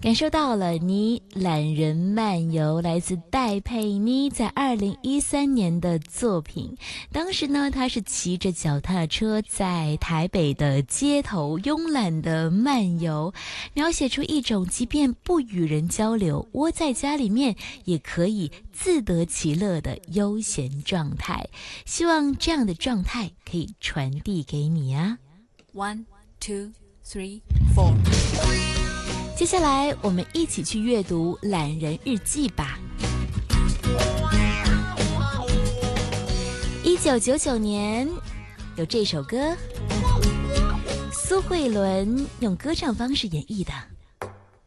感受到了你懒人漫游，来自戴佩妮在2013年的作品。当时呢，她是骑着脚踏车在台北的街头慵懒的漫游，描写出一种即便不与人交流，窝在家里面也可以自得其乐的悠闲状态。希望这样的状态可以传递给你啊。 1, 2, 3, 4。 接下来我们一起去阅读懒人日记吧。1999年有这首歌，苏慧伦用歌唱方式演绎的。